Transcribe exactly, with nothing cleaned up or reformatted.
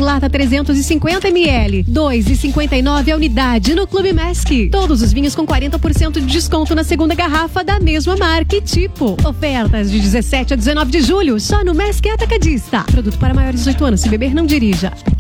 lata trezentos e cinquenta mililitros, dois reais e cinquenta e nove centavos a unidade no Clube Mesc. Todos os vinhos com quarenta por cento de desconto na segunda garrafa da mesma marca e tipo. Ofertas de dezessete a dezenove de julho, só no Mesc Atacadista. Produto para maiores de dezoito anos, se beber não dirija.